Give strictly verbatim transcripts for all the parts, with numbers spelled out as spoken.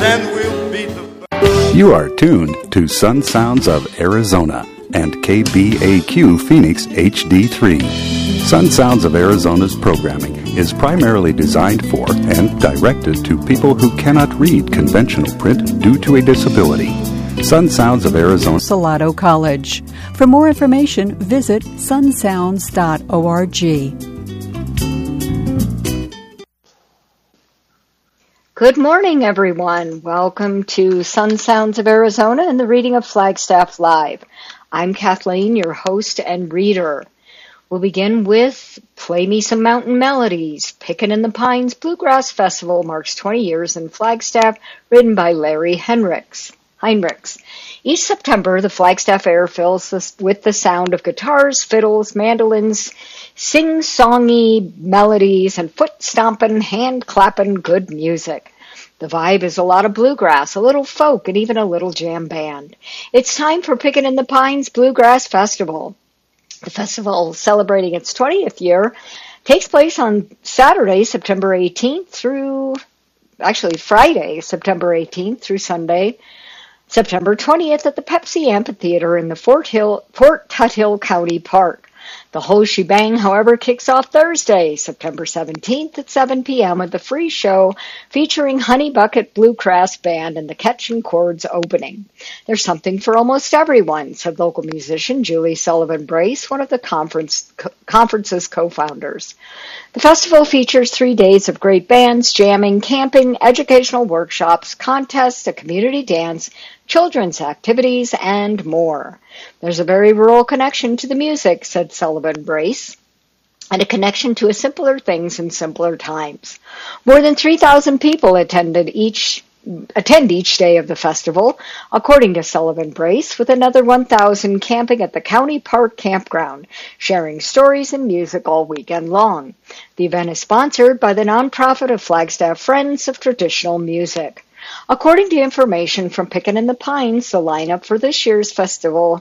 and we'll beat the... You are tuned to Sun Sounds of Arizona and K B A Q Phoenix H D three. Sun Sounds of Arizona's programming is primarily designed for and directed to people who cannot read conventional print due to a disability. Sun Sounds of Arizona. Salado College. For more information, visit sun sounds dot org. Good morning, everyone. Welcome to Sun Sounds of Arizona and the reading of Flagstaff Live. I'm Kathleen, your host and reader. We'll begin with Play Me Some Mountain Melodies. Pickin' in the Pines Bluegrass Festival marks twenty years in Flagstaff, written by Larry Heinrichs. Heinrichs. Each September, the Flagstaff air fills with the sound of guitars, fiddles, mandolins, sing-songy melodies, and foot-stomping, hand-clapping good music. The vibe is a lot of bluegrass, a little folk, and even a little jam band. It's time for Pickin' in the Pines Bluegrass Festival. The festival, celebrating its twentieth year, takes place on Saturday, September eighteenth through, actually Friday, September eighteenth through Sunday, September twentieth at the Pepsi Amphitheater in the Fort Hill, Fort Tuthill County Park. The whole shebang, however, kicks off Thursday, September seventeenth at seven p.m. with a free show featuring Honey Bucket Bluegrass Band and the Catchin' Chords opening. There's something for almost everyone, said local musician Julie Sullivan Brace, one of the conference, co- conference's co-founders. The festival features three days of great bands, jamming, camping, educational workshops, contests, a community dance, children's activities, and more. There's a very rural connection to the music, said Sullivan Brace, and a connection to a simpler things in simpler times. More than three thousand people attended each attend each day of the festival, according to Sullivan Brace, with another one thousand camping at the County Park Campground, sharing stories and music all weekend long. The event is sponsored by the nonprofit of Flagstaff Friends of Traditional Music. According to information from Pickin' in the Pines, the lineup for this year's festival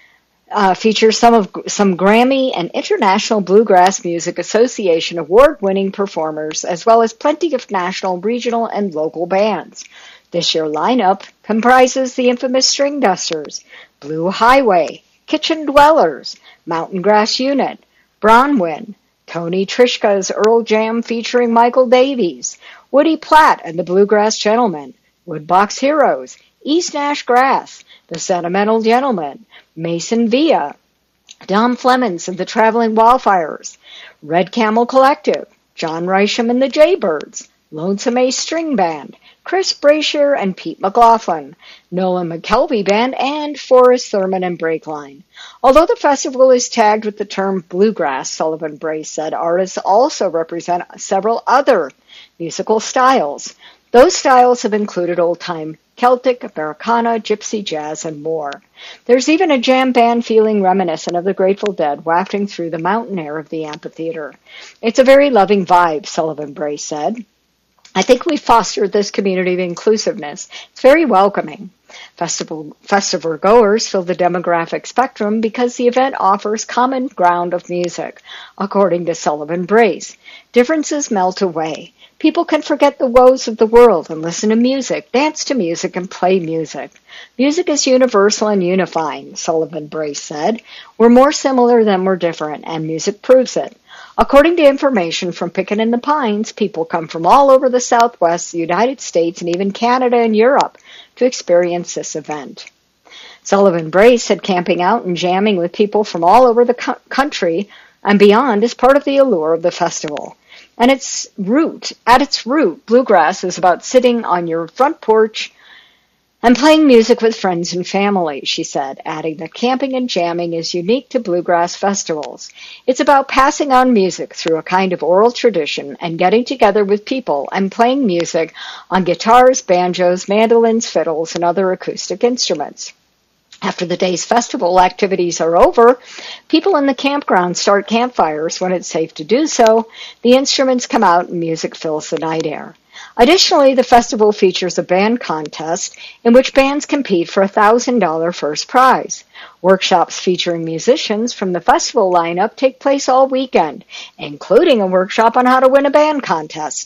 uh, features some of some Grammy and International Bluegrass Music Association award-winning performers, as well as plenty of national, regional, and local bands. This year's lineup comprises the infamous String Dusters, Blue Highway, Kitchen Dwellers, Mountain Grass Unit, Bronwyn, Tony Trishka's Earl Jam featuring Michael Davies, Woody Platt and the Bluegrass Gentlemen, Woodbox Heroes, East Nash Grass, the Sentimental Gentlemen, Mason Villa, Dom Flemons and the Traveling Wildfires, Red Camel Collective, John Rysham and the Jaybirds, Lonesome Ace String Band, Chris Brashier and Pete McLaughlin, Nolan McKelvey Band, and Forrest Thurman and Breakline. Although the festival is tagged with the term bluegrass, Sullivan Brace said, artists also represent several other musical styles. Those styles have included old-time Celtic, Americana, Gypsy Jazz, and more. There's even a jam band feeling reminiscent of the Grateful Dead wafting through the mountain air of the amphitheater. It's a very loving vibe, Sullivan Brace said. I think we fostered this community of inclusiveness. It's very welcoming. Festival, festival goers fill the demographic spectrum because the event offers common ground of music, according to Sullivan Brace. Differences melt away. People can forget the woes of the world and listen to music, dance to music, and play music. Music is universal and unifying, Sullivan Brace said. We're more similar than we're different, and music proves it. According to information from Pickin' in the Pines, people come from all over the Southwest, the United States, and even Canada and Europe to experience this event. Sullivan Brace said camping out and jamming with people from all over the co- country and beyond is part of the allure of the festival. And its root, at its root, bluegrass is about sitting on your front porch and playing music with friends and family, she said, adding that camping and jamming is unique to bluegrass festivals. It's about passing on music through a kind of oral tradition and getting together with people and playing music on guitars, banjos, mandolins, fiddles, and other acoustic instruments. After the day's festival activities are over, people in the campground start campfires when it's safe to do so. The instruments come out and music fills the night air. Additionally, the festival features a band contest in which bands compete for a one thousand dollars first prize. Workshops featuring musicians from the festival lineup take place all weekend, including a workshop on how to win a band contest.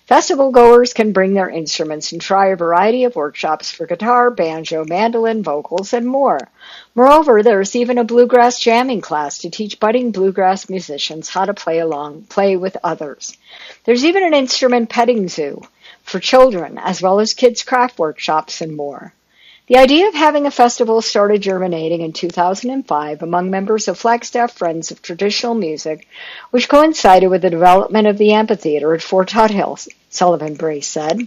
Festival goers can bring their instruments and try a variety of workshops for guitar, banjo, mandolin, vocals, and more. Moreover, there is even a bluegrass jamming class to teach budding bluegrass musicians how to play along, play with others. There's even an instrument petting zoo for children, as well as kids' craft workshops and more. The idea of having a festival started germinating in two thousand five among members of Flagstaff Friends of Traditional Music, which coincided with the development of the amphitheater at Fort Tuthill, Sullivan Brace said.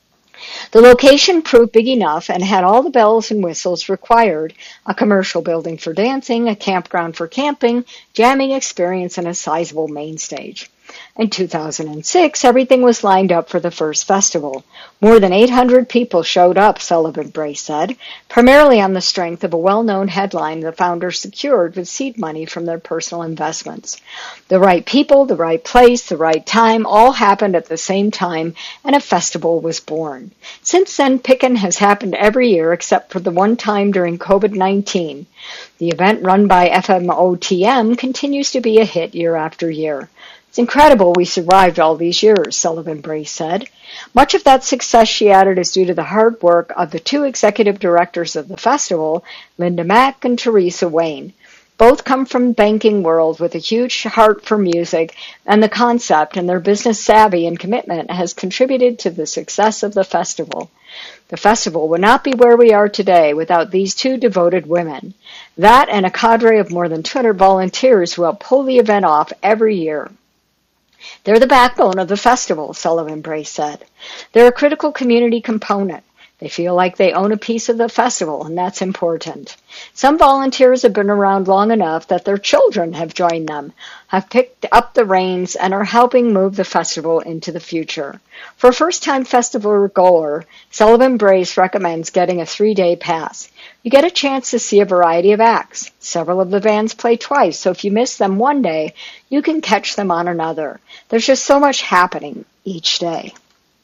The location proved big enough and had all the bells and whistles required: a commercial building for dancing, a campground for camping, jamming experience, and a sizable main stage. In two thousand six, everything was lined up for the first festival. More than eight hundred people showed up, Sullivan Brace said, primarily on the strength of a well-known headline the founders secured with seed money from their personal investments. The right people, the right place, the right time all happened at the same time, and a festival was born. Since then, Pickin' has happened every year except for the one time during COVID nineteen. The event run by F M O T M continues to be a hit year after year. It's incredible we survived all these years, Sullivan Brace said. Much of that success, she added, is due to the hard work of the two executive directors of the festival, Linda Mack and Teresa Wayne. Both come from the banking world with a huge heart for music and the concept, and their business savvy and commitment has contributed to the success of the festival. The festival would not be where we are today without these two devoted women. That and a cadre of more than two hundred volunteers who help pull the event off every year. They're the backbone of the festival, Sullivan Brace said. They're a critical community component. They feel like they own a piece of the festival, and that's important. Some volunteers have been around long enough that their children have joined them, have picked up the reins, and are helping move the festival into the future. For a first-time festival goer, Sullivan Brace recommends getting a three-day pass. You get a chance to see a variety of acts. Several of the bands play twice, so if you miss them one day, you can catch them on another. There's just so much happening each day.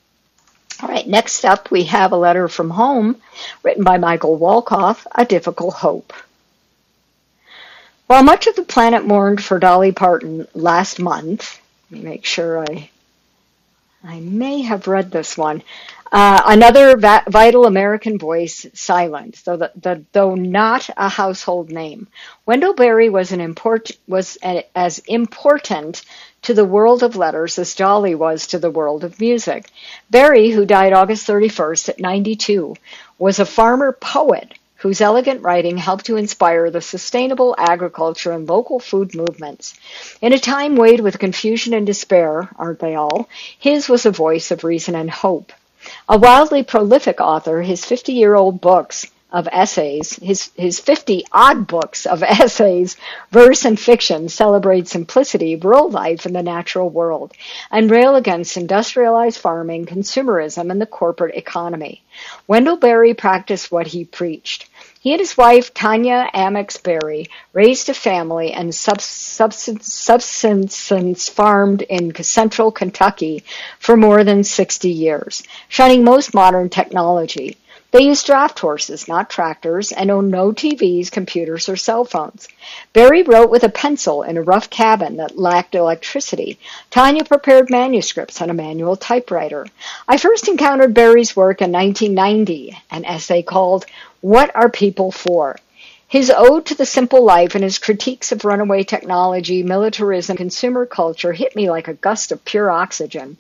All right, next up we have a letter from home written by Michael Wolkoff, A Difficult Hope. While much of the planet mourned for Dolly Parton last month, let me make sure I, I may have read this one, uh, another va- vital American voice silent, though, the, the, though not a household name. Wendell Berry was, an import, was a, as important to the world of letters as Dolly was to the world of music. Berry, who died August thirty-first at ninety-two, was a farmer poet whose elegant writing helped to inspire the sustainable agriculture and local food movements. In a time weighed with confusion and despair, aren't they all, his was a voice of reason and hope. A wildly prolific author, his fifty-year-old books of essays, his, his fifty-odd books of essays, verse and fiction celebrate simplicity, rural life, and the natural world, and rail against industrialized farming, consumerism, and the corporate economy. Wendell Berry practiced what he preached. He and his wife, Tanya Amex Berry, raised a family and sub- subsistence, subsistence farmed in central Kentucky for more than sixty years, shunning most modern technology. They used draft horses, not tractors, and owned no T Vs, computers, or cell phones. Berry wrote with a pencil in a rough cabin that lacked electricity. Tanya prepared manuscripts on a manual typewriter. I first encountered Berry's work in nineteen ninety, an essay called What Are People For? His ode to the simple life and his critiques of runaway technology, militarism, and consumer culture hit me like a gust of pure oxygen.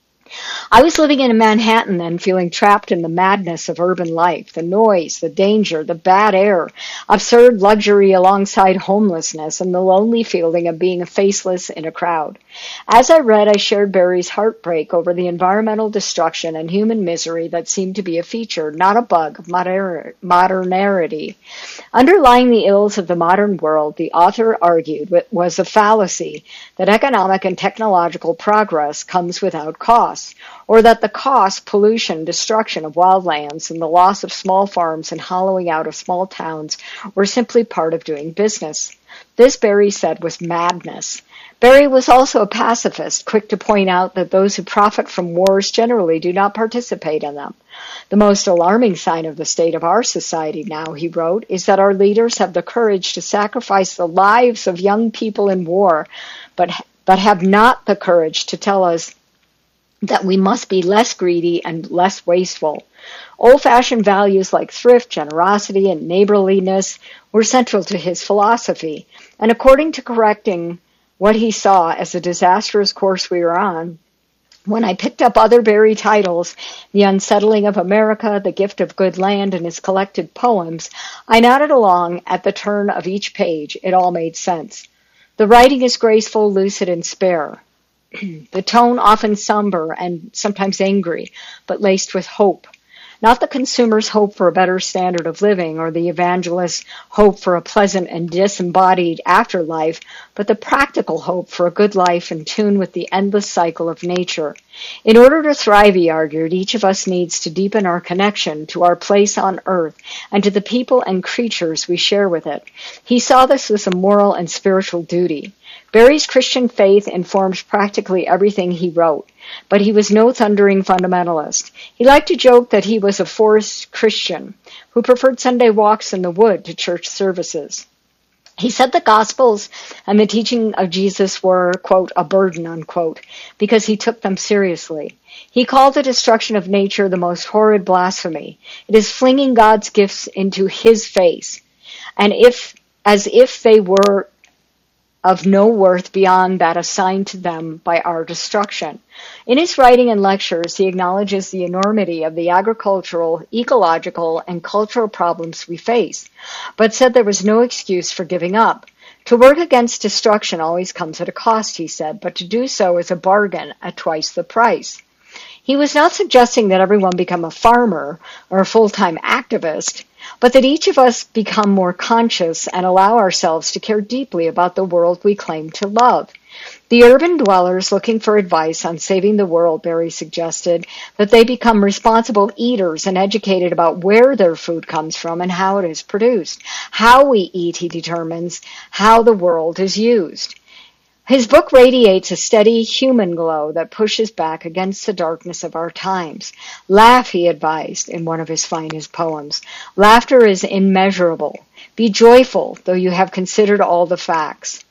I was living in Manhattan then, feeling trapped in the madness of urban life, the noise, the danger, the bad air, absurd luxury alongside homelessness, and the lonely feeling of being faceless in a crowd. As I read, I shared Berry's heartbreak over the environmental destruction and human misery that seemed to be a feature, not a bug, of moder- modernity. Underlying the ills of the modern world, the author argued, was a fallacy that economic and technological progress comes without cost, or that the cost, pollution, destruction of wildlands, and the loss of small farms and hollowing out of small towns were simply part of doing business. This, Berry said, was madness. Berry was also a pacifist, quick to point out that those who profit from wars generally do not participate in them. The most alarming sign of the state of our society now, he wrote, is that our leaders have the courage to sacrifice the lives of young people in war, but, but have not the courage to tell us that we must be less greedy and less wasteful. Old-fashioned values like thrift, generosity, and neighborliness were central to his philosophy, and according to correcting what he saw as a disastrous course we were on, when I picked up other Barrie titles, The Unsettling of America, The Gift of Good Land, and his collected poems, I nodded along at the turn of each page. It all made sense. The writing is graceful, lucid, and spare. The tone often somber and sometimes angry, but laced with hope. Not the consumer's hope for a better standard of living or the evangelist's hope for a pleasant and disembodied afterlife, but the practical hope for a good life in tune with the endless cycle of nature. In order to thrive, he argued, each of us needs to deepen our connection to our place on earth and to the people and creatures we share with it. He saw this as a moral and spiritual duty. Barrie's Christian faith informs practically everything he wrote, but he was no thundering fundamentalist. He liked to joke that he was a forest Christian who preferred Sunday walks in the wood to church services. He said the Gospels and the teaching of Jesus were, quote, a burden, unquote, because he took them seriously. He called the destruction of nature the most horrid blasphemy. It is flinging God's gifts into his face, and if, as if they were of no worth beyond that assigned to them by our destruction. In his writing and lectures, he acknowledges the enormity of the agricultural, ecological, and cultural problems we face, but said there was no excuse for giving up. To work against destruction always comes at a cost, he said, but to do so is a bargain at twice the price. He was not suggesting that everyone become a farmer or a full-time activist, but that each of us become more conscious and allow ourselves to care deeply about the world we claim to love. The urban dwellers looking for advice on saving the world, Barrie suggested, that they become responsible eaters and educated about where their food comes from and how it is produced. How we eat, he determines, how the world is used. His book radiates a steady human glow that pushes back against the darkness of our times. Laugh, he advised in one of his finest poems. Laughter is immeasurable. Be joyful, though you have considered all the facts.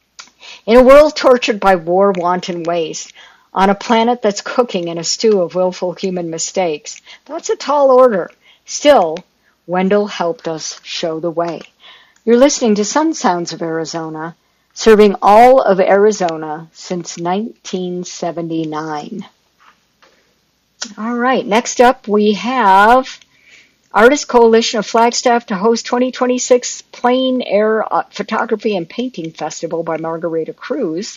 In a world tortured by war, want, and waste, on a planet that's cooking in a stew of willful human mistakes, that's a tall order. Still, Wendell helped us show the way. You're listening to Sun Sounds of Arizona, serving all of Arizona since nineteen seventy-nine. All right, next up we have Artist Coalition of Flagstaff to host twenty twenty-six Plein Air Photography and Painting Festival by Margarita Cruz.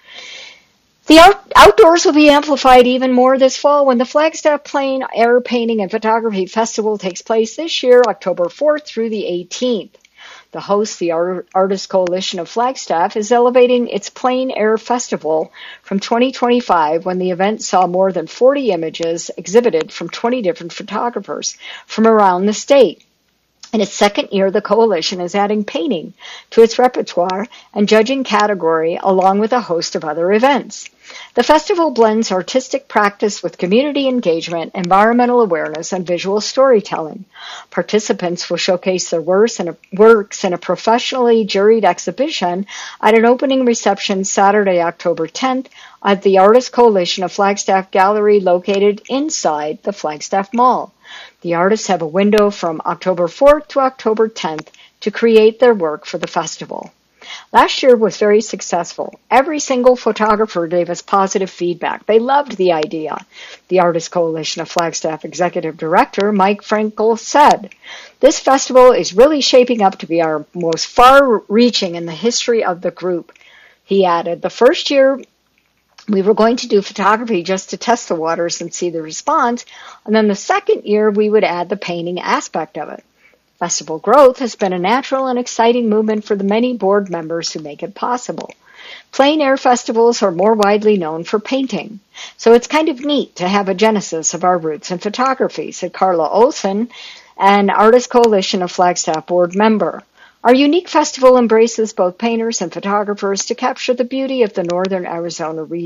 The out- outdoors will be amplified even more this fall when the Flagstaff Plein Air Painting and Photography Festival takes place this year, October fourth through the eighteenth. The host, the Art- Artist Coalition of Flagstaff, is elevating its Plein Air Festival from twenty twenty-five, when the event saw more than forty images exhibited from twenty different photographers from around the state. In its second year, the coalition is adding painting to its repertoire and judging category, along with a host of other events. The festival blends artistic practice with community engagement, environmental awareness, and visual storytelling. Participants will showcase their works in a, works in a professionally juried exhibition at an opening reception Saturday, October tenth, at the Artist Coalition of Flagstaff Gallery located inside the Flagstaff Mall. The artists have a window from October fourth to October tenth to create their work for the festival. Last year was very successful. Every single photographer gave us positive feedback. They loved the idea. The Artist Coalition of Flagstaff Executive Director Mike Frankel said, "This festival is really shaping up to be our most far-reaching in the history of the group." He added, "The first year we were going to do photography just to test the waters and see the response, and then the second year we would add the painting aspect of it. Festival growth has been a natural and exciting movement for the many board members who make it possible. Plein air festivals are more widely known for painting, so it's kind of neat to have a genesis of our roots in photography," said Carla Olson, an Artist Coalition of Flagstaff board member. "Our unique festival embraces both painters and photographers to capture the beauty of the northern Arizona region.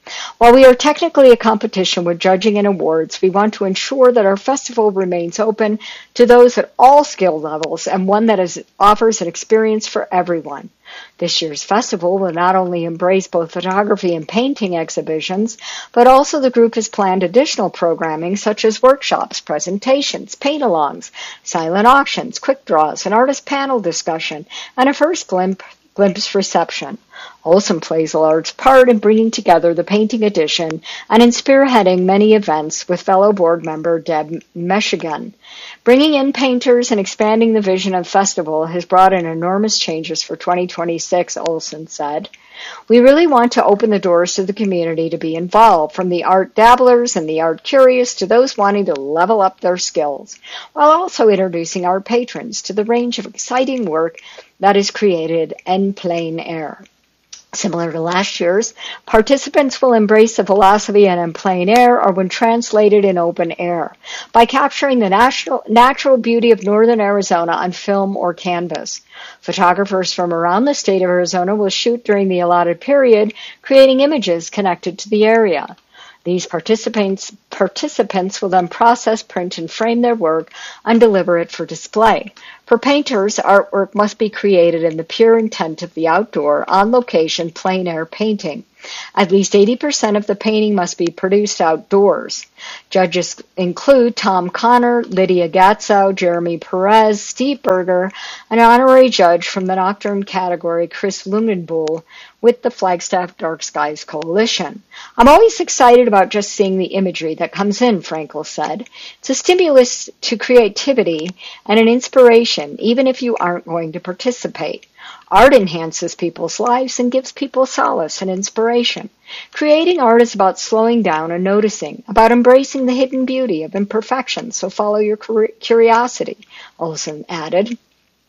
While we are technically a competition with judging and awards, we want to ensure that our festival remains open to those at all skill levels and one that is, offers an experience for everyone. This year's festival will not only embrace both photography and painting exhibitions, but also the group has planned additional programming such as workshops, presentations, paint-alongs, silent auctions, quick draws, an artist panel discussion, and a first glimpse Glimpse reception. Olson plays a large part in bringing together the painting edition and in spearheading many events with fellow board member Deb Meshigan. Bringing in painters and expanding the vision of the festival has brought in enormous changes for twenty twenty-six, Olson said. We really want to open the doors to the community to be involved, from the art dabblers and the art curious to those wanting to level up their skills, while also introducing our patrons to the range of exciting work that is created in plein air. Similar to last year's, participants will embrace the philosophy in plein air or when translated in open air by capturing the natural, natural beauty of northern Arizona on film or canvas. Photographers from around the state of Arizona will shoot during the allotted period, creating images connected to the area. These participants, participants will then process, print, and frame their work and deliver it for display. For painters, artwork must be created in the pure intent of the outdoor, on-location, plein-air painting. At least eighty percent of the painting must be produced outdoors. Judges include Tom Connor, Lydia Gatzow, Jeremy Perez, Steve Berger, an honorary judge from the Nocturne category, Chris Lungenbuhl, with the Flagstaff Dark Skies Coalition. I'm always excited about just seeing the imagery that comes in, Frankel said. It's a stimulus to creativity and an inspiration, even if you aren't going to participate. Art enhances people's lives and gives people solace and inspiration. Creating art is about slowing down and noticing, about embracing the hidden beauty of imperfection, so follow your curiosity, Olson added.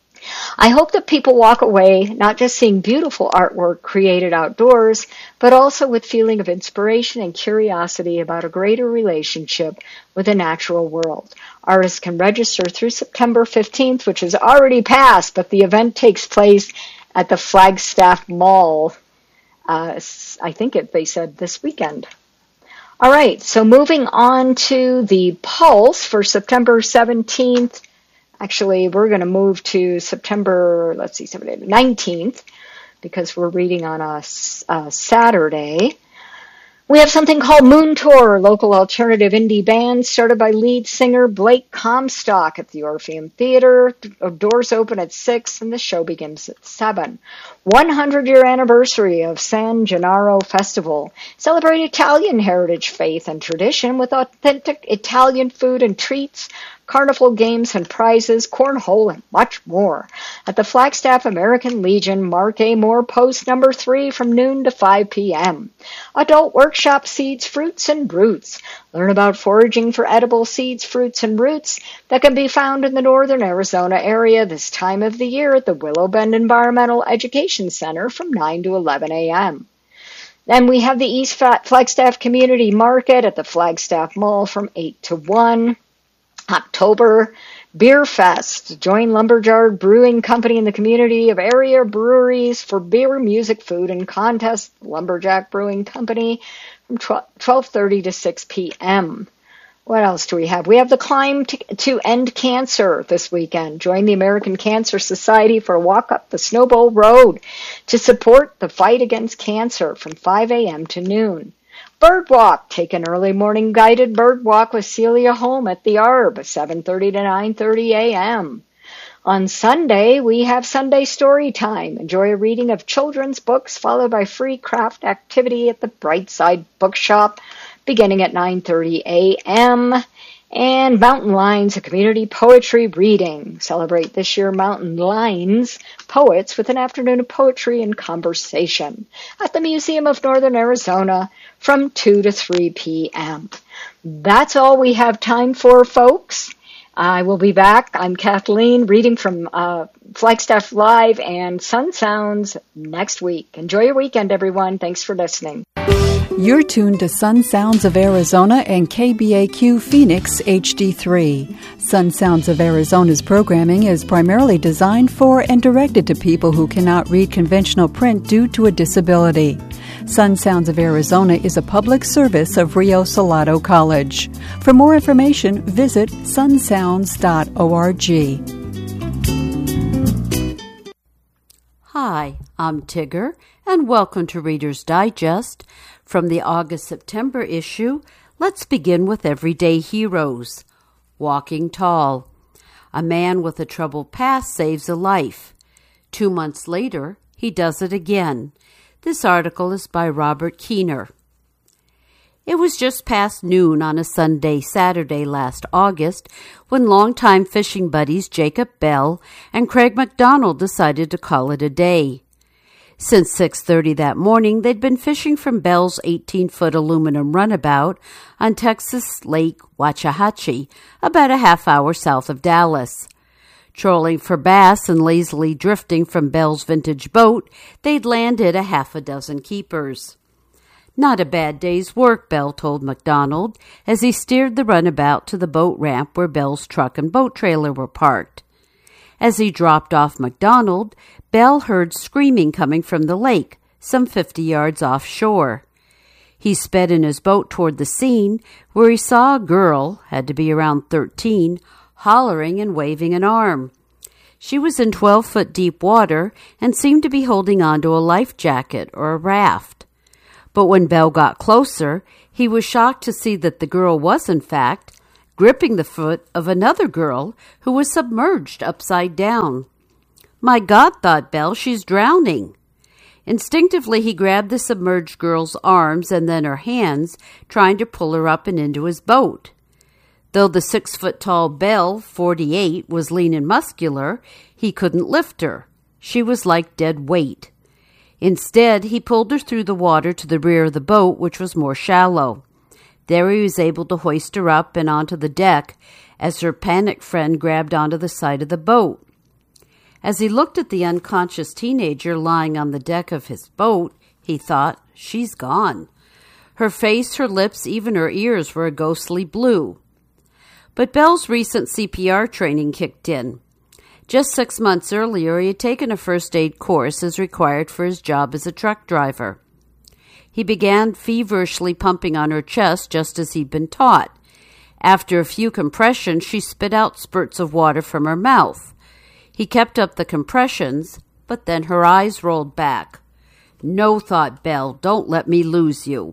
I hope that people walk away not just seeing beautiful artwork created outdoors, but also with feeling of inspiration and curiosity about a greater relationship with the natural world. Artists can register through September fifteenth, which has already passed, but the event takes place at the Flagstaff Mall. Uh, I think it, they said this weekend. All right, so moving on to the Pulse for September seventeenth. Actually, we're going to move to September, let's see, nineteenth, because we're reading on a, a Saturday. We have something called Moon Tour, local alternative indie band started by lead singer Blake Comstock at the Orpheum Theater. Doors open at six and the show begins at seven. one hundred year anniversary of San Gennaro Festival. Celebrate Italian heritage, faith, and tradition with authentic Italian food and treats, carnival games and prizes, cornhole, and much more. At the Flagstaff American Legion, Mark A. Moore Post number three from noon to five p.m. Adult workshop Seeds, Fruits, and Roots. Learn about foraging for edible seeds, fruits, and roots that can be found in the northern Arizona area this time of the year at the Willow Bend Environmental Education Center from nine to eleven a.m. Then we have the East Flagstaff Community Market at the Flagstaff Mall from eight to one. October, Beer Fest. Join Lumberjard Brewing Company in the community of area breweries for beer, music, food, and contests. Lumberjack Brewing Company from twelve thirty to six p.m. What else do we have? We have the Climb to, to End Cancer this weekend. Join the American Cancer Society for a walk up the Snowbowl Road to support the fight against cancer from five a.m. to noon. Bird Walk. Take an early morning guided bird walk with Celia Holm at the Arb, seven thirty to nine thirty a.m. On Sunday, we have Sunday Story Time. Enjoy a reading of children's books, followed by free craft activity at the Brightside Bookshop, beginning at nine thirty a.m. And Mountain Lines, a community poetry reading. Celebrate this year Mountain Lines poets with an afternoon of poetry and conversation at the Museum of Northern Arizona from two to three p.m. That's all we have time for, folks. I will be back. I'm Kathleen, reading from uh, Flagstaff Live and Sun Sounds next week. Enjoy your weekend, everyone. Thanks for listening. You're tuned to Sun Sounds of Arizona and K B A Q Phoenix H D three. Sun Sounds of Arizona's programming is primarily designed for and directed to people who cannot read conventional print due to a disability. Sun Sounds of Arizona is a public service of Rio Salado College. For more information, visit sun sounds dot org. Hi, I'm Tigger, and welcome to Reader's Digest. From the August-September issue, let's begin with Everyday Heroes. Walking Tall. A man with a troubled past saves a life. Two months later, he does it again. This article is by Robert Keener. It was just past noon on a Sunday Saturday last August when longtime fishing buddies Jacob Bell and Craig McDonald decided to call it a day. Since six thirty that morning, they'd been fishing from Bell's eighteen-foot aluminum runabout on Texas Lake Waxahachie, about a half hour south of Dallas. Trolling for bass and lazily drifting from Bell's vintage boat, they'd landed a half a dozen keepers. Not a bad day's work, Bell told McDonald, as he steered the runabout to the boat ramp where Bell's truck and boat trailer were parked. As he dropped off McDonald, Bell heard screaming coming from the lake, some fifty yards offshore. He sped in his boat toward the scene, where he saw a girl, had to be around thirteen, hollering and waving an arm. She was in twelve-foot deep water and seemed to be holding onto a life jacket or a raft. But when Bell got closer, he was shocked to see that the girl was, in fact, gripping the foot of another girl who was submerged upside down. My God, thought Bell, she's drowning. Instinctively, he grabbed the submerged girl's arms and then her hands, trying to pull her up and into his boat. Though the six-foot-tall Bell, forty-eight, was lean and muscular, he couldn't lift her. She was like dead weight. Instead, he pulled her through the water to the rear of the boat, which was more shallow. There he was able to hoist her up and onto the deck as her panicked friend grabbed onto the side of the boat. As he looked at the unconscious teenager lying on the deck of his boat, he thought, she's gone. Her face, her lips, even her ears were a ghostly blue. But Bell's recent C P R training kicked in. Just six months earlier, he had taken a first aid course as required for his job as a truck driver. He began feverishly pumping on her chest just as he'd been taught. After a few compressions, she spit out spurts of water from her mouth. He kept up the compressions, but then her eyes rolled back. No, thought Bell, don't let me lose you.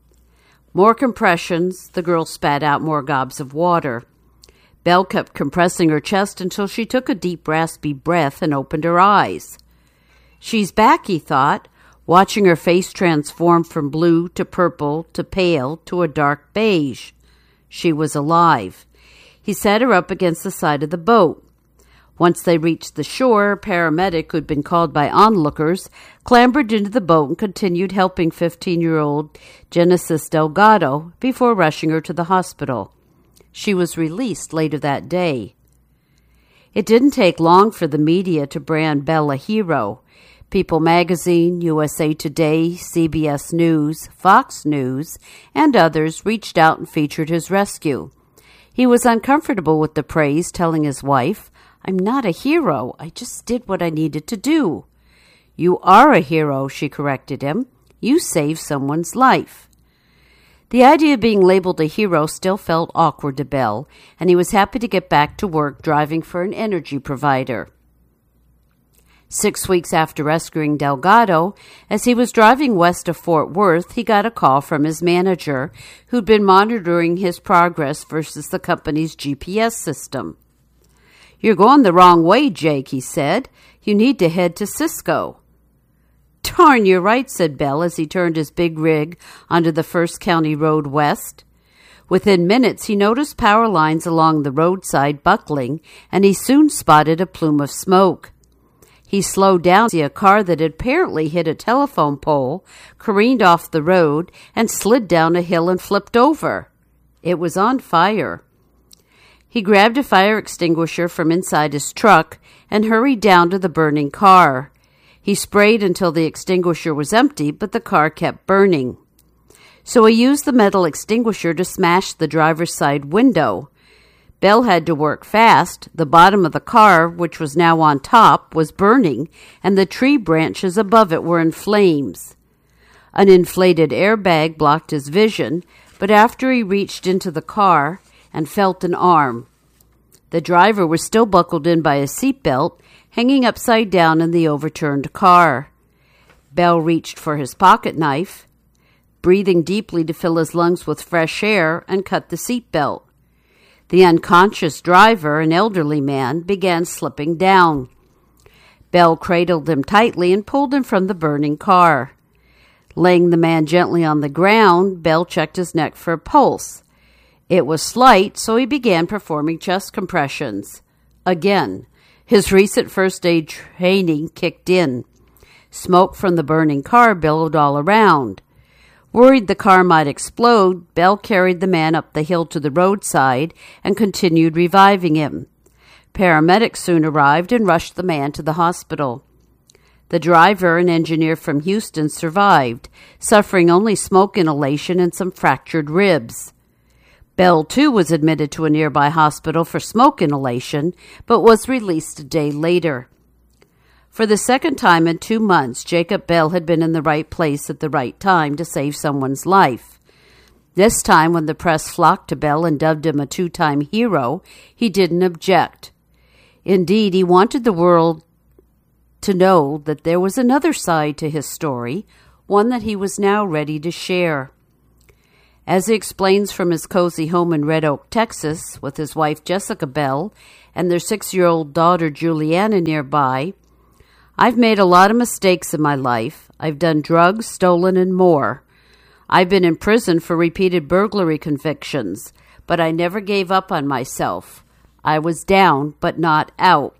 More compressions, the girl spat out more gobs of water. Bell kept compressing her chest until she took a deep, raspy breath and opened her eyes. She's back, he thought, watching her face transform from blue to purple to pale to a dark beige. She was alive. He sat her up against the side of the boat. Once they reached the shore, a paramedic who'd been called by onlookers clambered into the boat and continued helping fifteen-year-old Genesis Delgado before rushing her to the hospital. She was released later that day. It didn't take long for the media to brand Bell a hero. People Magazine, U S A Today, C B S News, Fox News, and others reached out and featured his rescue. He was uncomfortable with the praise, telling his wife, I'm not a hero. I just did what I needed to do. You are a hero, she corrected him. You saved someone's life. The idea of being labeled a hero still felt awkward to Bell, and he was happy to get back to work driving for an energy provider. Six weeks after rescuing Delgado, as he was driving west of Fort Worth, he got a call from his manager, who'd been monitoring his progress versus the company's G P S system. You're going the wrong way, Jake, he said. You need to head to Cisco. Darn, you're right, said Bell as he turned his big rig onto the First County Road west. Within minutes, he noticed power lines along the roadside buckling, and he soon spotted a plume of smoke. He slowed down to see a car that had apparently hit a telephone pole, careened off the road, and slid down a hill and flipped over. It was on fire. He grabbed a fire extinguisher from inside his truck and hurried down to the burning car. He sprayed until the extinguisher was empty, but the car kept burning. So he used the metal extinguisher to smash the driver's side window. Bell had to work fast. The bottom of the car, which was now on top, was burning, and the tree branches above it were in flames. An inflated airbag blocked his vision, but after he reached into the car and felt an arm, the driver was still buckled in by a seatbelt, hanging upside down in the overturned car. Bell reached for his pocket knife, breathing deeply to fill his lungs with fresh air, and cut the seatbelt. The unconscious driver, an elderly man, began slipping down. Bell cradled him tightly and pulled him from the burning car. Laying the man gently on the ground, Bell checked his neck for a pulse. It was slight, so he began performing chest compressions. Again, his recent first aid training kicked in. Smoke from the burning car billowed all around. Worried the car might explode, Bell carried the man up the hill to the roadside and continued reviving him. Paramedics soon arrived and rushed the man to the hospital. The driver, an engineer from Houston, survived, suffering only smoke inhalation and some fractured ribs. Bell, too, was admitted to a nearby hospital for smoke inhalation, but was released a day later. For the second time in two months, Jacob Bell had been in the right place at the right time to save someone's life. This time, when the press flocked to Bell and dubbed him a two-time hero, he didn't object. Indeed, he wanted the world to know that there was another side to his story, one that he was now ready to share. As he explains from his cozy home in Red Oak, Texas, with his wife Jessica Bell and their six-year-old daughter Juliana nearby, "I've made a lot of mistakes in my life. I've done drugs, stolen, and more. I've been in prison for repeated burglary convictions, but I never gave up on myself. I was down, but not out."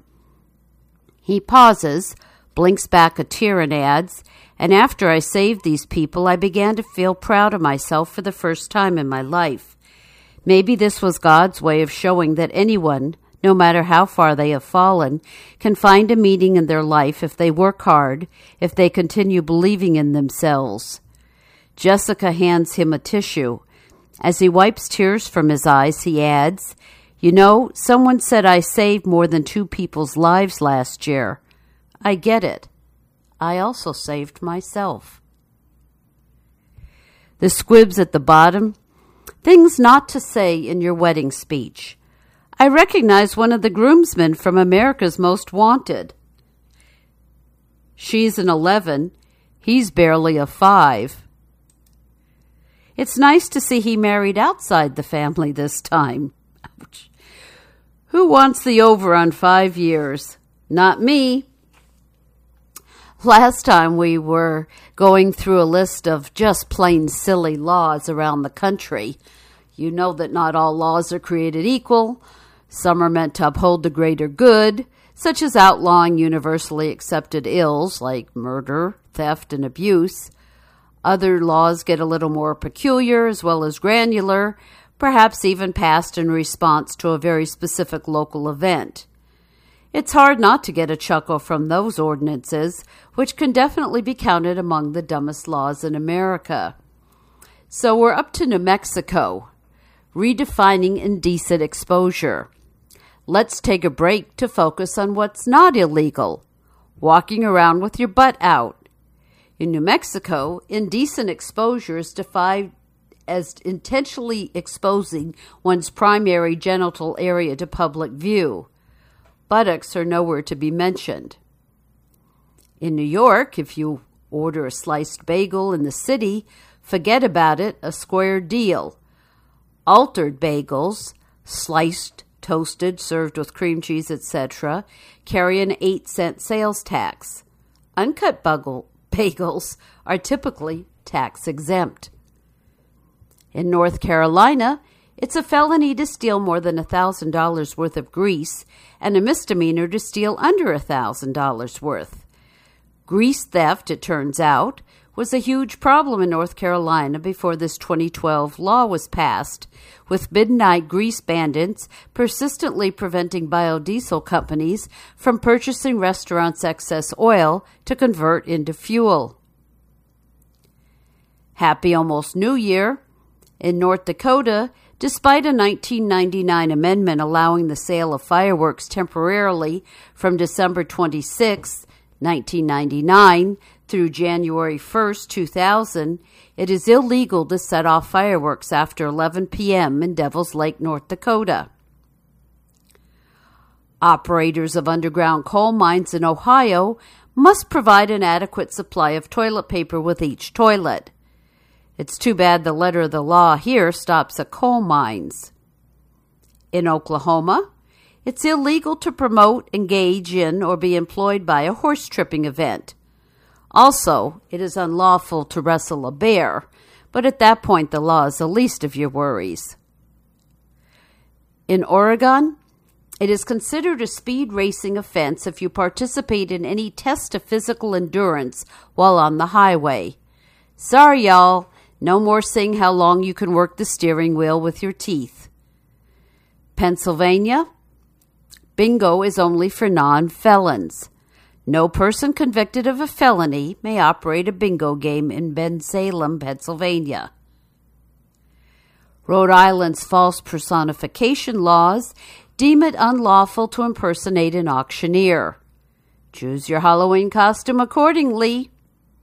He pauses, blinks back a tear, and adds, "And after I saved these people, I began to feel proud of myself for the first time in my life. Maybe this was God's way of showing that anyone, no matter how far they have fallen, can find a meaning in their life if they work hard, if they continue believing in themselves." Jessica hands him a tissue. As he wipes tears from his eyes, he adds, "You know, someone said I saved more than two people's lives last year. I get it. I also saved myself." The squibs at the bottom. Things not to say in your wedding speech. I recognize one of the groomsmen from America's Most Wanted. She's an eleven. He's barely a five. It's nice to see he married outside the family this time. Ouch. Who wants the over on five years? Not me. Last time we were going through a list of just plain silly laws around the country. You know that not all laws are created equal. Some are meant to uphold the greater good, such as outlawing universally accepted ills like murder, theft, and abuse. Other laws get a little more peculiar as well as granular, perhaps even passed in response to a very specific local event. It's hard not to get a chuckle from those ordinances, which can definitely be counted among the dumbest laws in America. So we're up to New Mexico, redefining indecent exposure. Let's take a break to focus on what's not illegal. Walking around with your butt out. In New Mexico, indecent exposure is defined as intentionally exposing one's primary genital area to public view. Buttocks are nowhere to be mentioned. In New York, if you order a sliced bagel in the city, forget about it, a square deal. Altered bagels, sliced, toasted, served with cream cheese, et cetera, carry an eight cent sales tax. Uncut bagel, bagels are typically tax exempt. In North Carolina, it's a felony to steal more than one thousand dollars worth of grease and a misdemeanor to steal under one thousand dollars worth. Grease theft, it turns out, was a huge problem in North Carolina before this twenty twelve law was passed, with midnight grease bandits persistently preventing biodiesel companies from purchasing restaurants' excess oil to convert into fuel. Happy almost New Year! In North Dakota, despite a nineteen ninety-nine amendment allowing the sale of fireworks temporarily from December twenty-sixth, nineteen ninety-nine, Through January first, two thousand, it is illegal to set off fireworks after eleven p.m. in Devil's Lake, North Dakota. Operators of underground coal mines in Ohio must provide an adequate supply of toilet paper with each toilet. It's too bad the letter of the law here stops at coal mines. In Oklahoma, it's illegal to promote, engage in, or be employed by a horse tripping event. Also, it is unlawful to wrestle a bear, but at that point the law is the least of your worries. In Oregon, it is considered a speed racing offense if you participate in any test of physical endurance while on the highway. Sorry, y'all, no more seeing how long you can work the steering wheel with your teeth. Pennsylvania, bingo is only for non-felons. No person convicted of a felony may operate a bingo game in Bensalem, Pennsylvania. Rhode Island's false personification laws deem it unlawful to impersonate an auctioneer. Choose your Halloween costume accordingly.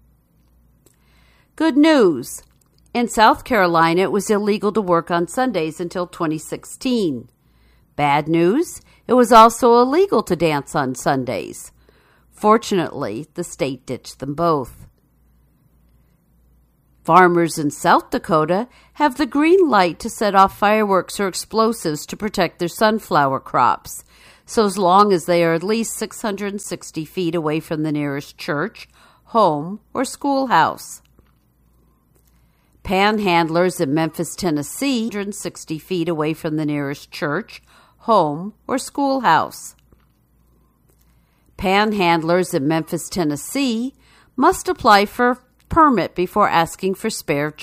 Good news. In South Carolina, it was illegal to work on Sundays until twenty sixteen. Bad news. It was also illegal to dance on Sundays. Fortunately, the state ditched them both. Farmers in South Dakota have the green light to set off fireworks or explosives to protect their sunflower crops, so as long as they are at least six hundred sixty feet away from the nearest church, home, or schoolhouse. Panhandlers in Memphis, Tennessee, one hundred sixty feet away from the nearest church, home, or schoolhouse. Panhandlers in Memphis, Tennessee must apply for a permit before asking for spare